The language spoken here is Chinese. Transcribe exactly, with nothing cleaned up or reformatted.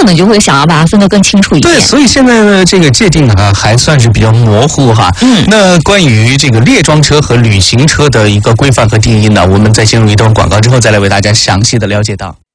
可能就会想要把它分得更清楚一点。 对，所以现在的这个界定啊，还算是比较模糊哈。嗯，那关于这个列装车和旅行车的一个规范和定义呢，我们在进入一段广告之后，再来为大家详细的了解到。